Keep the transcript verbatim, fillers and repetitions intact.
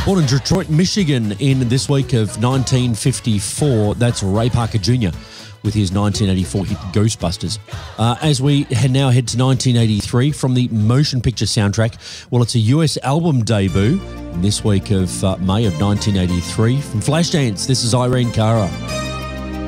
Born in Detroit, Michigan in this week of nineteen fifty-four, that's Ray Parker Junior with his nineteen eighty-four hit Ghostbusters. Uh, as we head now head to nineteen eighty-three from the motion picture soundtrack, well, it's a U S album debut in this week of uh, May of nineteen eighty-three. From Flashdance, this is Irene Cara.